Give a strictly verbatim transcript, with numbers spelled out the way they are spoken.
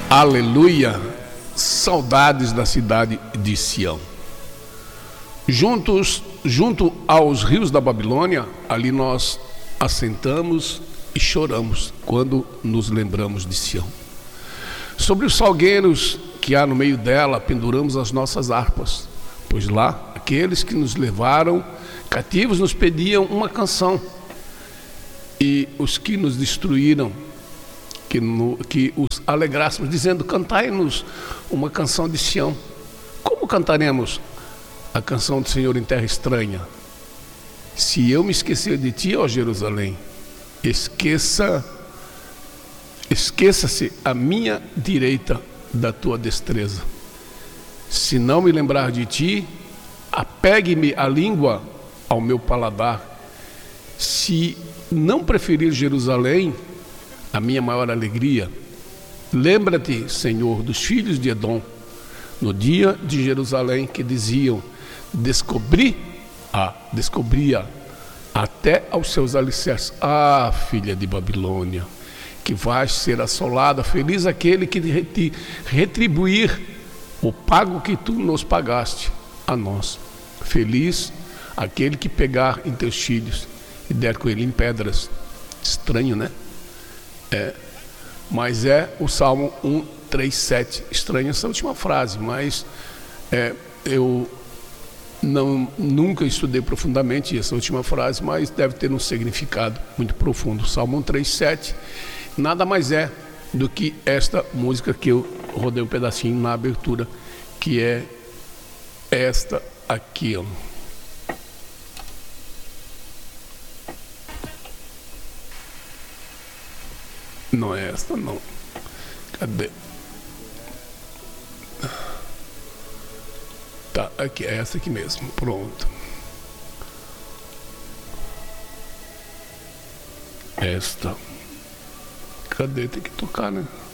Aleluia! Saudades da cidade de Sião. Juntos, junto aos rios da Babilônia, ali nós assentamos e choramos quando nos lembramos de Sião. Sobre os salgueiros que há no meio dela, penduramos as nossas harpas, pois lá aqueles que nos levaram cativos nos pediam uma canção, e os que nos destruíram, que, no, que os alegrássemos, dizendo: cantai-nos uma canção de Sião. Como cantaremos a canção do Senhor em terra estranha? Se eu me esquecer de ti, ó Jerusalém, esqueça, esqueça-se a minha direita da tua destreza. Se não me lembrar de ti, apegue-me a língua ao meu paladar. Se não preferir Jerusalém, a minha maior alegria, lembra-te, Senhor, dos filhos de Edom, no dia de Jerusalém, que diziam: descobri, ah, descobria até aos seus alicerces. Ah, filha de Babilônia, que vais ser assolada, feliz aquele que te retribuir o pago que tu nos pagaste a nós. Feliz aquele que pegar em teus filhos e der com ele em pedras. Estranho, né? É, mas é o Salmo cento e trinta e sete. Estranha essa última frase, mas é, eu não, nunca estudei profundamente essa última frase, mas deve ter um significado muito profundo. O Salmo cento e trinta e sete nada mais é do que esta música que eu rodei um pedacinho na abertura, que é esta aqui, ó. Não é esta, não. Cadê? Tá, aqui, é essa aqui mesmo. Pronto. Esta. Cadê? Tem que tocar, né?